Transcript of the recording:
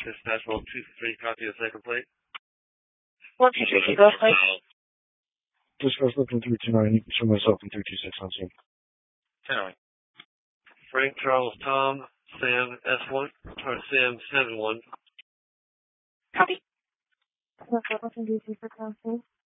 Dispatch 123, copy of second plate. 123, go ahead. Dispatch looking 329, you can show myself in 326 on scene. 10. Frank Charles Tom, Sam S1, or Sam 71. Copy. 123 for council.